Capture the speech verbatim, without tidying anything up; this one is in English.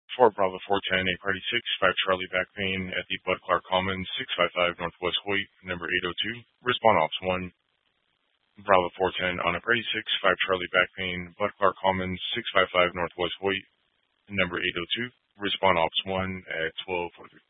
four Bravo four ten, a party six, five Charlie back pain at the Bud Clark Commons, six five five Northwest Hoyt, number eight oh two. Respond Ops one. Bravo four ten on a party six, five Charlie back pain, Bud Clark Commons, six five five Northwest Hoyt, number eight oh two. Respond Ops one at twelve forty-three.